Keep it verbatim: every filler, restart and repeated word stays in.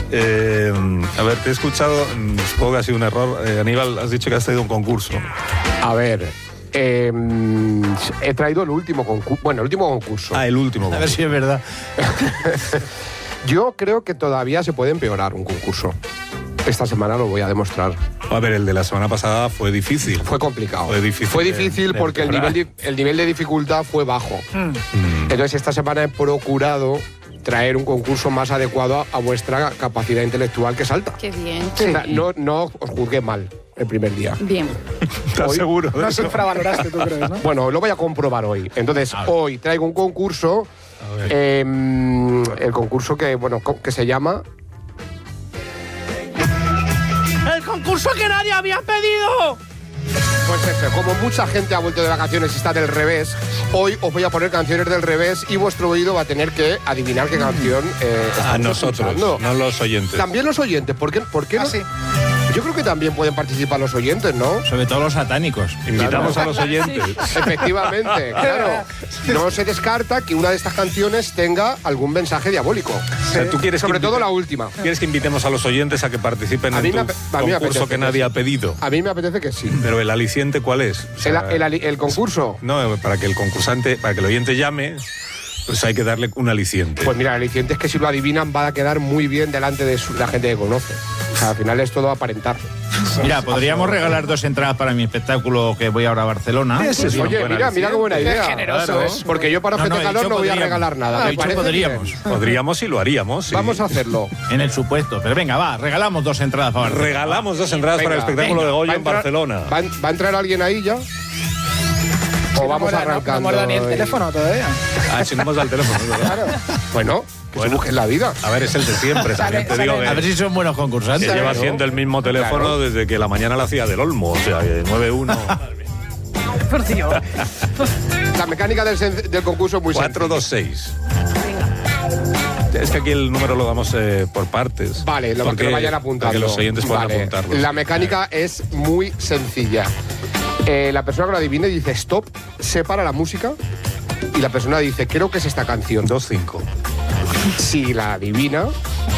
Eh, a ver, te he escuchado, supongo que ha sido un error. Eh, Aníbal, has dicho que has traído un concurso. A ver, eh, he traído el último concurso. Bueno, el último concurso. Ah, el último concurso. A ver si es verdad. Yo creo que todavía se puede empeorar un concurso. Esta semana lo voy a demostrar. A ver, el de la semana pasada fue difícil. Fue complicado. Fue difícil. Fue difícil de- de porque el nivel, mejorar. de, el nivel de dificultad fue bajo. Mm. Entonces, esta semana he procurado traer un concurso más adecuado a, a vuestra capacidad intelectual, que es alta. Qué bien. O sea, no, no os juzgué mal el primer día. Bien. ¿Estás Hoy- seguro? de No eso? se infravaloraste, tú crees, ¿no? Bueno, lo voy a comprobar hoy. Entonces, hoy traigo un concurso, A ver. eh, el concurso que, bueno, co- que se llama... ¡El concurso que nadie había pedido! Pues eso, como mucha gente ha vuelto de vacaciones y está del revés, hoy os voy a poner canciones del revés y vuestro oído va a tener que adivinar qué canción eh, A estamos nosotros, escuchando. no los oyentes. También los oyentes, ¿por qué, por qué no? Ah, sí. Yo creo que también pueden participar los oyentes, ¿no? Sobre todo los satánicos. Invitamos a los oyentes. Efectivamente, claro. No se descarta que una de estas canciones tenga algún mensaje diabólico. O sea, ¿tú quieres Sobre que todo invite- la última. ¿Quieres que invitemos a los oyentes a que participen A en mí tu me ape- a mí me concurso apetece que nadie que ha pedido? A mí me apetece que sí. Pero el aliciente, ¿cuál es? O sea, El, el- el concurso. No, para que el concursante, para que el oyente llame, pues hay que darle un aliciente. Pues mira, el aliciente es que si lo adivinan va a quedar muy bien delante de su- la gente que conoce. O sea, al final es todo aparentar. Mira, podríamos regalar dos entradas para mi espectáculo que voy ahora a Barcelona. Ese es un Oye, buen mira, mira qué buena aliciente. idea. Qué generoso Claro, es. Porque yo para No, no, he festejarlo dicho no voy a podríamos. regalar nada. Ah, Me he dicho parece podríamos. bien. Podríamos y lo haríamos. sí. Vamos a hacerlo. En el supuesto. Pero venga, va, regalamos dos entradas para Barcelona. Regalamos dos entradas Venga, para el espectáculo venga. de Goya ¿Va a en entrar- Barcelona. ¿Va, a- va a entrar alguien ahí ya? ¿O No vamos muerda- no- arrancando? No muerda ni el teléfono todavía. Ah, si no hemos dado el teléfono. es verdad. Claro. Bueno, que Bueno. se busquen la vida. A ver, es el de siempre. También te Sale- digo sale- A ver que, si son buenos que concursantes. lleva Claro. siendo el mismo teléfono Claro. desde que la mañana la hacía del Olmo. O sea, que nueve uno Por Dios. La mecánica del, sen- del concurso es muy cuatro dos seis. Es que aquí el número lo damos eh, por partes. Vale, lo Porque- que lo vayan apuntando. Para que los oyentes puedan Vale. apuntarlo. La mecánica es muy sencilla. Eh, la persona que lo adivine dice stop, separa la música y la persona dice creo que es esta canción. dos cinco. Si la adivina,